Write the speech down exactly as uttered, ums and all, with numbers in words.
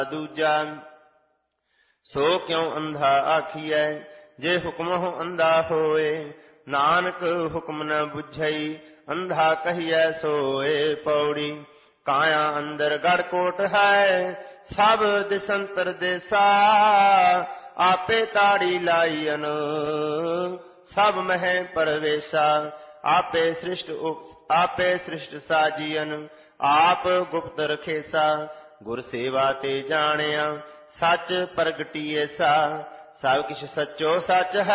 ਦੂਜਾ ਸੋ ਕਿਉ ਅੰਧਾ ਆਖੀਐ ਜੇ ਹੁਕਮਹੁ ਅੰਧਾ ਹੋਏ। ਨਾਨਕ ਹੁਕਮ ਨ ਬੁਝਈ ਅੰਧਾ ਕਹੀਐ ਸੋਏ। ਪੌੜੀ ਕਾਇਆ ਅੰਦਰ ਗੜ ਕੋਟ ਹੈ ਸਭ ਦਿਸੰਤਰ ਦੇਸਾ। ਆਪੇ ਤਾੜੀ ਲਾਈਨ ਸਭ ਮਹਿ ਪਰਵੇਸਾ। ਆਪੇ ਸ੍ਰਿਸ਼ਟ ਆਪੇ ਸ੍ਰਿਸ਼ਟ ਸਾਜੀਅਨ ਆਪ ਗੁਪਤ ਰਖੇਸਾ। ਗੁਰ ਸੇਵਾ ਤੇ ਜਾਣਿਆ ਸੱਚ ਪ੍ਰਗਟੀਏਸਾ। ਸਭ ਕਿਛ ਸੱਚੋ ਸੱਚ ਹੈ